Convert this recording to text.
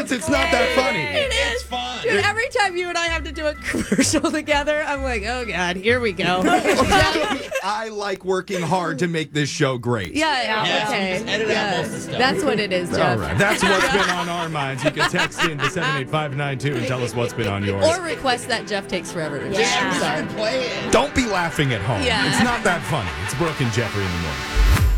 It's not that funny. It is. It's fun. Dude, every time you and I have to do a commercial together, I'm like, oh, God, here we go. I like working hard to make this show great. Yeah, Yeah, so we okay. just edit out most of the stuff. That's what it is, All Jeff. right. That's what's been on our minds. You can text in to 78592 and tell us what's been on yours. Or request that Jeff takes forever to do. Yeah, I'm sorry. play it. Don't be laughing at home. Yeah. It's not that funny. It's Brooke and Jeffrey in the morning.